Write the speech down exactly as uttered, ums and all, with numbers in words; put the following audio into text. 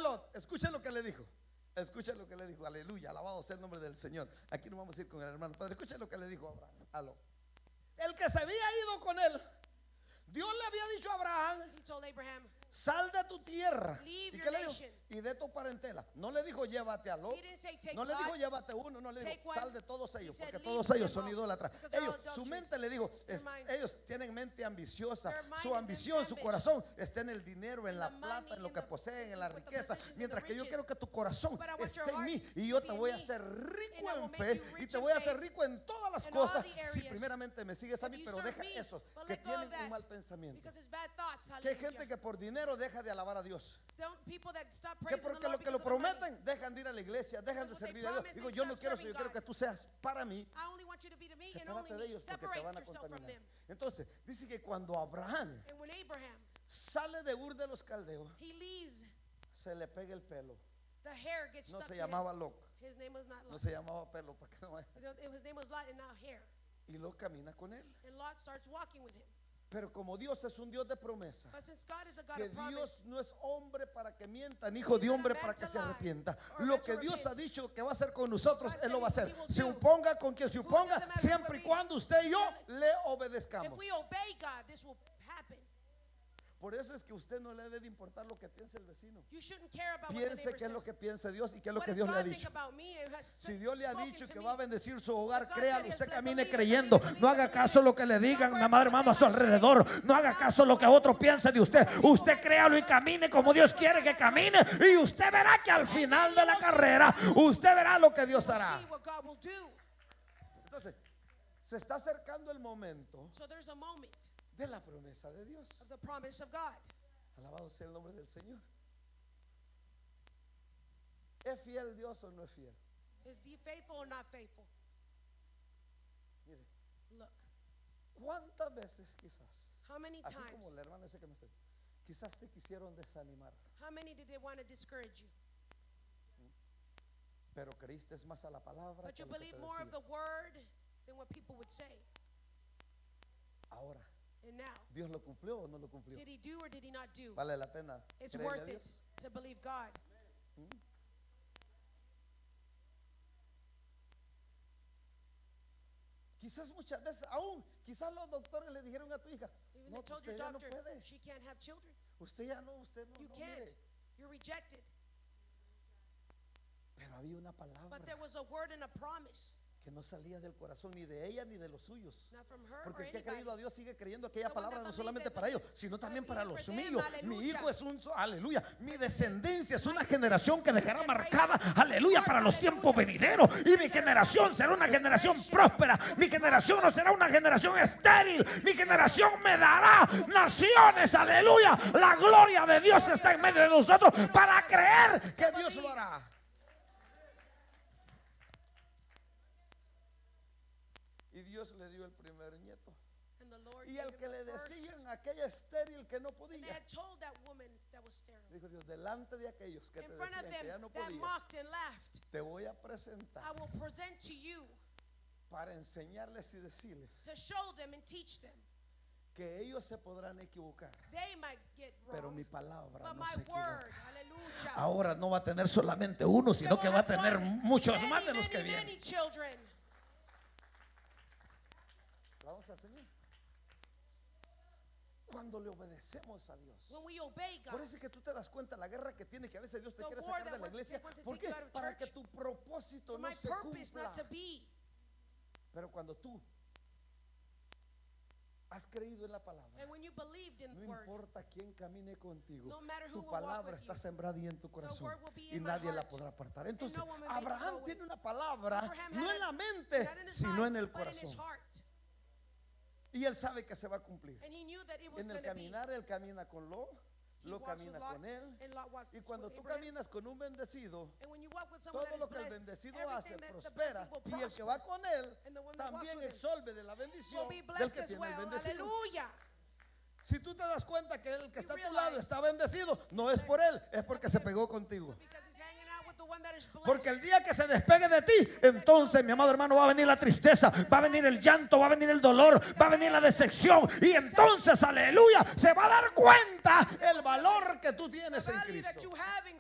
Lot, escuchen lo que le dijo. Escuchen lo que le dijo. Aleluya, alabado sea el nombre del Señor. Aquí nos vamos a ir con el hermano padre. Escuchen lo que le dijo Abraham a Lot. El que se había ido con él, Dios le había dicho a Abraham: He told Abraham, sal de tu tierra. leave ¿Y your qué le dijo? nation. Y de tu parentela. No le dijo llévate a Lot. He didn't say take No le dijo Lot, llévate uno. No le take dijo one. sal de todos ellos. He said, Porque leave todos them ellos son all, idólatras. because they're Ellos, all su adulterous. mente le dijo, Their es- mind- ellos tienen mente ambiciosa. Their mind Su is ambición, su ambitious. corazón está en el dinero, en In la the plata, money, en lo in que the- poseen, en la with the riqueza. possessions and Mientras the que yo riches. quiero que tu corazón But I want esté your en heart mí. to Y yo be te in voy a me. hacer And rico I will en make fe. you Y rich te in voy a hacer faith. rico en todas las In all cosas. the Si areas. primeramente me sigues a If mí. you Pero serve deja me, esos but que let go of tienen un that, mal pensamiento. because it's bad thoughts. Que hay Hallelujah. gente que por dinero deja de alabar a Dios. Don't, people that stop Que praising the porque Lord lo que lo because of the money. prometen dejan de ir a la iglesia, dejan de Because what servir they a Dios. promise, Digo, they yo no stop quiero eso, yo serving quiero God. que tú seas para mí. I only want you to be to me and Sepárate only de me. ellos porque te Separate van a yourself from contaminar. them. Entonces, dice que cuando Abraham And when Abraham, sale de Ur de los Caldeos, he leaves, se le pega el pelo. the hair gets No stuck se to him. llamaba Lot, His name was not no Lot. se llamaba pelo, para que no vaya. His name was Lot and now hair. Y Lot camina con él. And Lot starts walking with him. Pero como Dios es un Dios de promesa, But since God is a God que of promise, Dios no es hombre para que mienta, ni hijo de hombre para que se arrepienta. Lo que Dios ha dicho que va a hacer con nosotros, Él lo va a hacer. Se oponga con quien se oponga, siempre y cuando usted y yo le if obedezcamos. we obey God, this will happen. Por eso es que usted no le debe de importar lo que piense el vecino. You shouldn't care about what the Piense neighbor qué es lo says. que piensa Dios y qué es lo What que does Dios le ha God think dicho. about me and has Si Dios le ha spoken dicho to que me? va a bendecir su hogar, If God créalo, said he usted has camine blessed, creyendo. believe it, No haga believe caso it. lo que le digan, No mamá, worry hermano, a what su they say. alrededor. No haga caso lo que otro piense de usted. Usted créalo y camine como Dios quiere que camine. Y usted verá que al final de la carrera, usted verá lo que Dios We'll hará. see what God will do. Entonces, se está acercando el momento So there's a moment de la promesa de Dios. of the promise of God. Alabado sea el nombre del Señor. ¿Es fiel Dios o no es fiel? Is he faithful or not faithful? Mire, Look, ¿cuántas veces quizás, how many así times, como el hermano ese que me está, quizás te quisieron desanimar, how many did they want to discourage you? pero creíste más a la palabra But que you a lo que believe te more of decía? the word than what people would say. Ahora, And now, ¿Dios lo cumplió o no lo cumplió? did he do or did he not do? Vale la pena It's creerle a worth it Dios. to believe God. Quizás muchas veces, aún, quizás los doctores le dijeron a tu hija, Even no, they told usted your ya no doctor puede, she can't have children. usted ya no, usted no, You no, can't. mire. You're rejected. Pero había una palabra But there was a word and a promise, que no salía del corazón ni de ella ni de los suyos. not from her or Porque el que ha anybody. creído a Dios sigue creyendo aquella The one palabra that no believed solamente that para ellos, believed, sino but también para even los for them, míos. Mi aleluya. hijo es un, aleluya, mi descendencia es una generación que dejará marcada, aleluya, para los tiempos venideros. Y mi generación será una generación próspera. Mi generación no será una generación estéril. Mi generación me dará naciones, aleluya. La gloria de Dios está en medio de nosotros para creer que Dios lo hará. Y Dios le dio el primer nieto. And the Lord Y gave al him que the le first. decían aquella estéril que no And they podía, had told that woman that was sterile, dijo Dios, delante de aquellos que in te front of decían que ya them no that podías, mocked and laughed, te voy a presentar I will present to you para enseñarles y decirles to show them and teach them. que ellos se podrán equivocar, They might get pero wrong, mi palabra but no my se word, equivoca. hallelujah, Ahora no va a tener solamente uno, sino que va a tener muchos many, más de los many, que many vienen. children. Vamos al Señor. Cuando le obedecemos a Dios. When we obey God, Por eso es que tú te das cuenta la guerra que tiene, que a veces Dios te The quiere war sacar that de la wants- iglesia. they want to ¿Por take qué? you out of Para que church. tu propósito for no my se purpose cumpla. not to be. Pero cuando tú has creído en la palabra, And when you believed in no the word, importa quién camine contigo, no matter who tu will walk palabra with está you, sembrada y en tu corazón word will be y in my nadie la heart, podrá apartar. Entonces no woman may take it Abraham away. tiene una palabra Abraham no had en la it mente not in his sino mind, en el but in his corazón, heart. y él sabe que se va a cumplir. And he knew that it was En el going to be. caminar él camina con Lot, He Lot walks camina with Lot, con él, and Lot walks y cuando with tú Abraham. caminas con un bendecido, And when you walk with someone todo that lo is que el blessed, bendecido everything hace that the prospera, blessing will y el que prosper. va con él And the one that también walks with him absorbe de la bendición will be del blessed que as tiene el well. bendecido. Hallelujah. Si tú te das cuenta que el que está a tu realize lado está bendecido, no es por él, es porque se pegó contigo. Because he's hanging out with the one that is blessed. Porque el día que se despegue de ti, entonces, mi amado hermano, va a venir la tristeza, va a venir el llanto, va a venir el dolor, va a venir la decepción. Y entonces, aleluya, se va a dar cuenta el valor que tú The tienes en value that Cristo. you have in